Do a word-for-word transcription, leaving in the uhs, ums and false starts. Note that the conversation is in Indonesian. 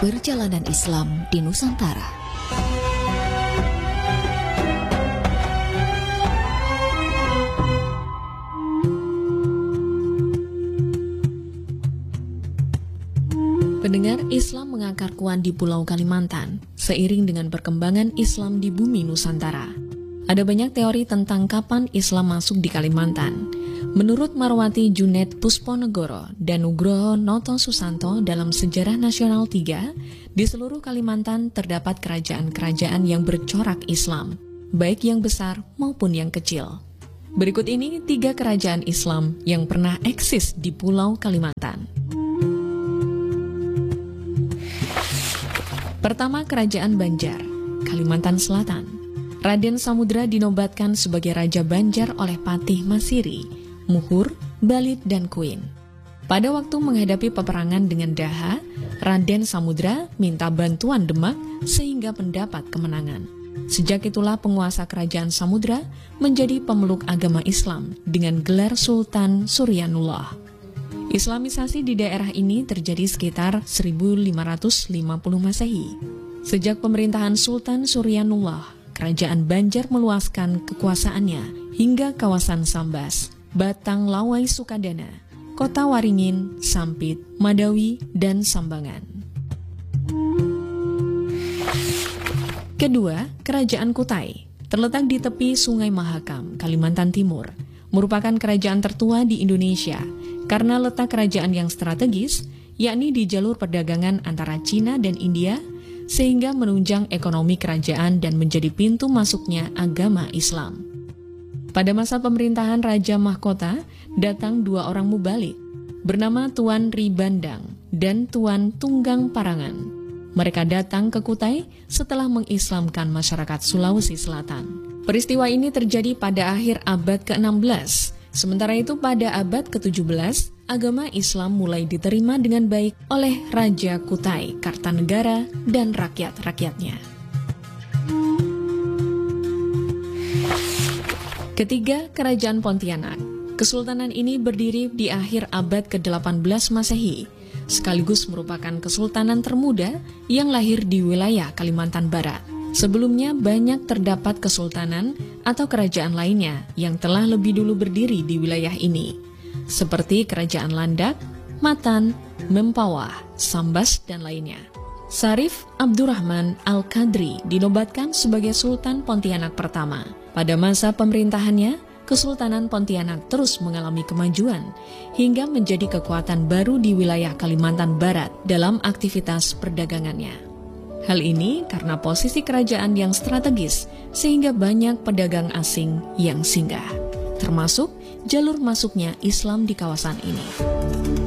Perjalanan Islam di Nusantara. Pendengar, Islam mengakar kuat di Pulau Kalimantan, seiring dengan perkembangan Islam di bumi Nusantara. Ada banyak teori tentang kapan Islam masuk di Kalimantan. Menurut Marwati Junet Pusponegoro dan Nugroho Noto Susanto dalam Sejarah Nasional tiga, di seluruh Kalimantan terdapat kerajaan-kerajaan yang bercorak Islam, baik yang besar maupun yang kecil. Berikut ini tiga kerajaan Islam yang pernah eksis di Pulau Kalimantan. Pertama, Kerajaan Banjar, Kalimantan Selatan. Raden Samudra dinobatkan sebagai Raja Banjar oleh Patih Masiri, Muhur, Balit, dan Kuin. Pada waktu menghadapi peperangan dengan Daha, Raden Samudra minta bantuan Demak sehingga mendapat kemenangan. Sejak itulah penguasa kerajaan Samudra menjadi pemeluk agama Islam dengan gelar Sultan Suryanullah. Islamisasi di daerah ini terjadi sekitar seribu lima ratus lima puluh Masehi. Sejak pemerintahan Sultan Suryanullah, kerajaan Banjar meluaskan kekuasaannya hingga kawasan Sambas, Batang Lawai Sukadana, Kota Waringin, Sampit, Madawi, dan Sambangan. Kedua, Kerajaan Kutai, terletak di tepi Sungai Mahakam, Kalimantan Timur, merupakan kerajaan tertua di Indonesia karena letak kerajaan yang strategis, yakni di jalur perdagangan antara Cina dan India, sehingga menunjang ekonomi kerajaan dan menjadi pintu masuknya agama Islam. Pada masa pemerintahan Raja Mahkota, datang dua orang mubalik, bernama Tuan Ribandang dan Tuan Tunggang Parangan. Mereka datang ke Kutai setelah mengislamkan masyarakat Sulawesi Selatan. Peristiwa ini terjadi pada akhir abad ke enam belas. Sementara itu pada abad ke tujuh belas, agama Islam mulai diterima dengan baik oleh Raja Kutai, Kartanegara, dan rakyat-rakyatnya. Ketiga, Kerajaan Pontianak. Kesultanan ini berdiri di akhir abad ke delapan belas Masehi, sekaligus merupakan kesultanan termuda yang lahir di wilayah Kalimantan Barat. Sebelumnya banyak terdapat kesultanan atau kerajaan lainnya yang telah lebih dulu berdiri di wilayah ini, seperti Kerajaan Landak, Matan, Mempawah, Sambas, dan lainnya. Sarif Abdurrahman Al-Qadri dinobatkan sebagai Sultan Pontianak pertama. Pada masa pemerintahannya, Kesultanan Pontianak terus mengalami kemajuan hingga menjadi kekuatan baru di wilayah Kalimantan Barat dalam aktivitas perdagangannya. Hal ini karena posisi kerajaan yang strategis sehingga banyak pedagang asing yang singgah, termasuk jalur masuknya Islam di kawasan ini.